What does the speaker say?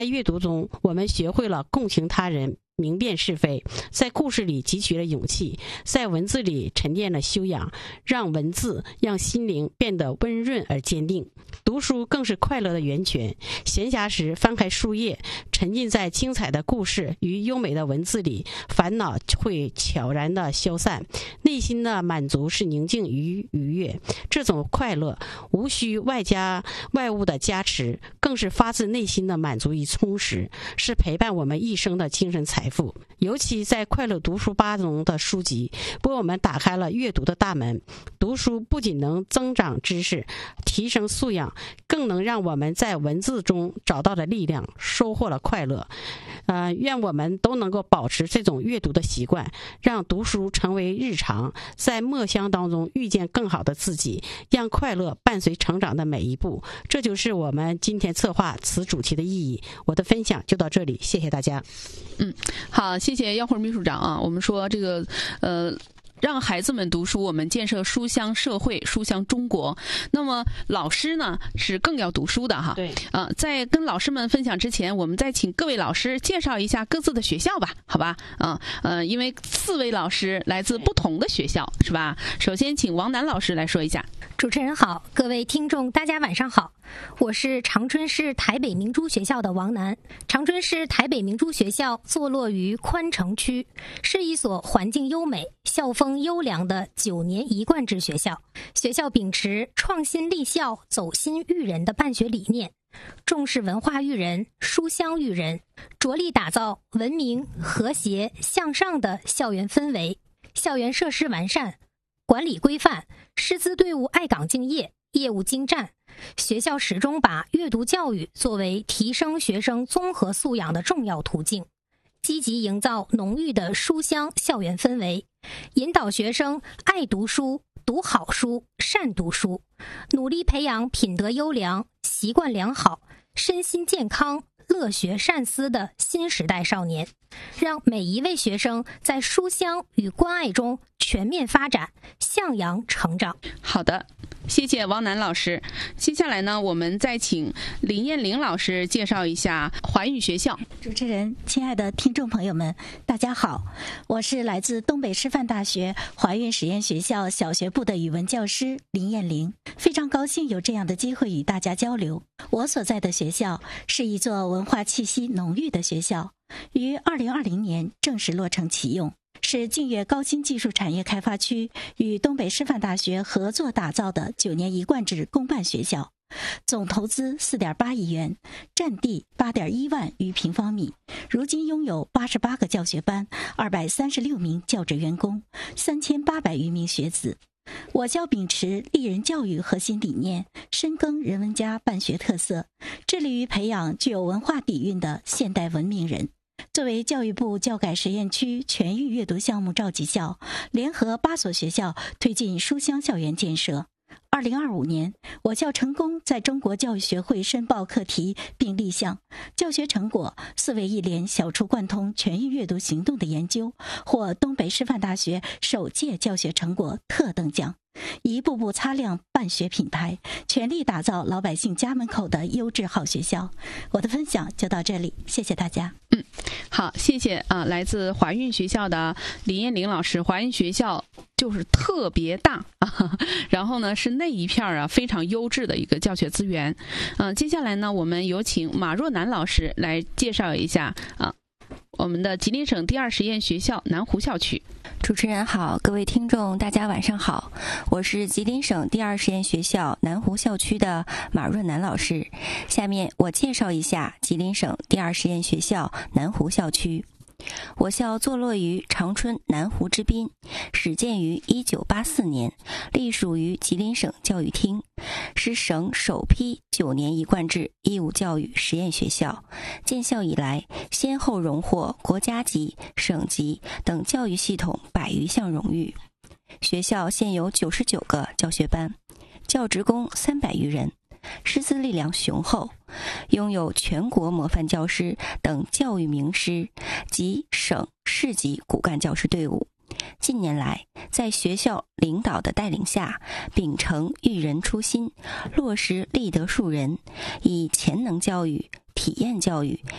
在阅读中，我们学会了共情他人，明辨是非，在故事里汲取了勇气，在文字里沉淀了修养，让心灵变得温润而坚定。读书更是快乐的源泉，闲暇时翻开书页，沉浸在精彩的故事与优美的文字里，烦恼会悄然的消散，内心的满足是宁静与愉悦。这种快乐无需外物的加持，更是发自内心的满足与充实，是陪伴我们一生的精神财富。尤其在快乐读书吧中的书籍，为我们打开了阅读的大门。读书不仅能增长知识，提升素养，更能让我们在文字中找到了力量，收获了快乐。愿我们都能够保持这种阅读的习惯，让读书成为日常，在墨香当中遇见更好的自己，让快乐伴随成长的每一步。这就是我们今天策划此主题的意义。我的分享就到这里，谢谢大家。 好，谢谢耀辉秘书长啊。我们说这个让孩子们读书，我们建设书香社会，书香中国。那么老师呢是更要读书的哈。 对。 在跟老师们分享之前，我们再请各位老师介绍一下各自的学校吧，好吧？因为4位老师来自不同的学校，是吧？首先请王楠老师来说一下。 主持人好，各位听众大家晚上好，我是长春市台北明珠学校的王楠。长春市台北明珠学校坐落于宽城区，是一所环境优美、校风优良的9年一贯制学校。学校秉持创新立校、走心育人的办学理念，重视文化育人、书香育人，着力打造文明、和谐、向上的校园氛围。校园设施完善，管理规范，师资队伍爱岗敬业，业务精湛。学校始终把阅读教育作为提升学生综合素养的重要途径，积极营造浓郁的书香校园氛围，引导学生爱读书、读好书、善读书，努力培养品德优良、习惯良好、身心健康、乐学善思的新时代少年，让每一位学生在书香与关爱中全面发展，向阳成长。 好的，谢谢王楠老师。接下来呢，我们再请林艳玲老师介绍一下华韵学校。 主持人，亲爱的听众朋友们，大家好，我是来自东北师范大学华韵实验学校小学部的语文教师林艳玲，非常高兴有这样的机会与大家交流。我所在的学校是一座文化气息浓郁的学校，于2020年正式落成启用，是净月高新技术产业开发区与东北师范大学合作打造的9年一贯制公办学校，总投资4.8亿元，占地8.1万余平方米，如今拥有88个教学班、236名教职员工、3800余名学子。我校秉持立人教育核心理念，深耕人文家办学特色，致力于培养具有文化底蕴的现代文明人。作为教育部教改实验区全域阅读项目召集校，联合8所学校推进书香校园建设。2025年，我校成功在中国教育学会申报课题并立项，教学成果4位一联小处贯通全域阅读行动的研究，获东北师范大学首届教学成果特等奖。一步步擦亮办学品牌，全力打造老百姓家门口的优质好学校。我的分享就到这里，谢谢大家。 好，谢谢来自华韵学校的林艳玲老师。华韵学校就是特别大然后呢是那一片非常优质的一个教学资源。接下来呢，我们有请马若楠老师来介绍一下我们的吉林省第2实验学校南湖校区。 主持人好，各位听众大家晚上好，我是吉林省第2实验学校南湖校区的马若楠老师。下面我介绍一下吉林省第2实验学校南湖校区。我校坐落于长春南湖之滨，始建于1984年，隶属于吉林省教育厅，是省首批9年一贯制义务教育实验学校。建校以来，先后荣获国家级、省级等教育系统100余项荣誉。学校现有99个教学班，教职工300余人，师资力量雄厚，拥有全国模范教师等教育名师及省市级骨干教师队伍。近年来，在学校领导的带领下，秉承育人初心，落实立德树人，以潜能教育、体验教育、